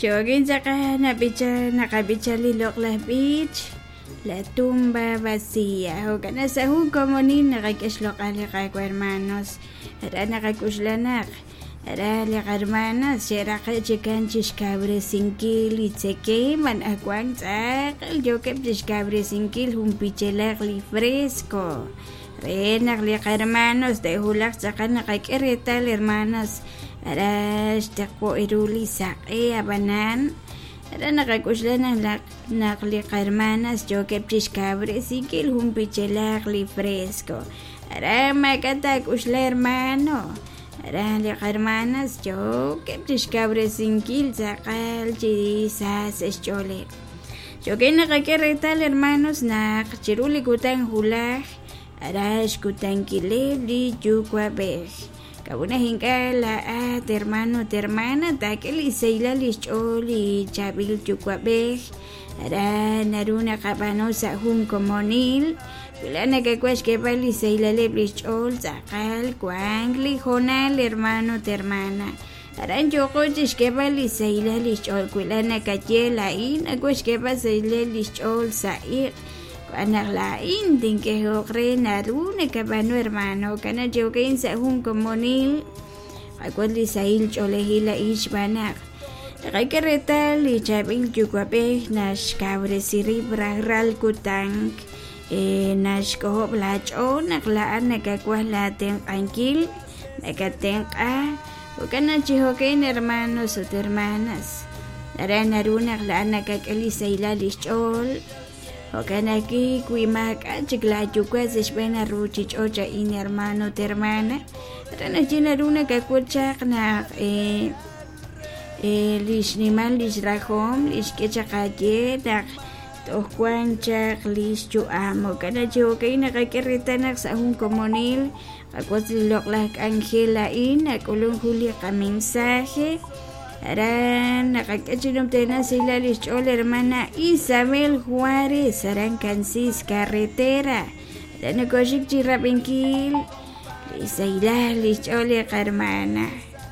Joguin saca nakabichali la beach, la tumba vacía. O kana sa hukomonin nakakishlokali kako hermanos. Ara nakakuslanak. Ara li hermanas, sera kachikan chishkabre sinkil itzeke man akwang tzakal. Jokep chishkabre sinkil humpichelag li fresco. Renak li hermanos de hulak saka nakakirital hermanos. Ara stakpo iruli saqe abanan. Ara nakakuslan nakli hermanas jokep chishkabre sinkil humpichelag li fresco. Ara makata kusla hermano. Ara li hermanas jokep chishkabre sinkil saqal chisas eschole. Joken nakakirital hermanos nak chiruli kutan hulak. Ara eskutan kilebli yukwa bej. Kabuna hinka la hermano hermana takeli seila licholi chabil yukwabej. Ara naruna kabano sa hum komonil. Kulana que cues que pali seila le lichol sakal kwangli honal hermano hermana. Aran yoko que pali seila lichol kulana kachela in cues que pali seila lichol sair. Anak lain tingke hokre narune kabano hermano kana jokin sa hum komonil akwali sail cholehila ishbanak nakakeretal ichabil yukwape nash kabre siri bral kutang nash kohop lacho naklaan nakakwah lateng angkil nakateng kana chihokin hermanos o hermanas naruna laan nakakali saila lichol. Okanaki kuimak achikla chukwas ishbena ruchich ocha in hermano hermana. Rana chinaruna kakuchak na lish nimal lish rajom lish kechakaye tak tohkuanchak lish chu amo. Kana chokay nakakiritanak sa hung komonil. Kakwas liloklak Angela in nakulong huli ka mensaje. Aran nakakachinom tena sila lichol hermana Isabel Juárez Arancansis carretera. Aran nakoshik chirapinkil. Lisayla lichol hermana.